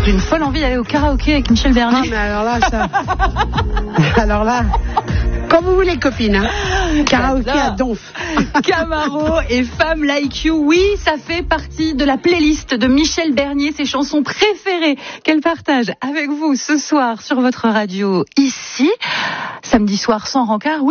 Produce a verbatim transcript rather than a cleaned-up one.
J'ai une folle envie d'aller au karaoké avec Michel Bernier. Ah, mais alors là, ça... alors là... Quand vous voulez, copine, hein. Karaoké à Donf. Camaro et Femme Like You, oui, ça fait partie de la playlist de Michel Bernier, ses chansons préférées qu'elle partage avec vous ce soir sur votre radio ici, samedi soir sans rencard. Oui.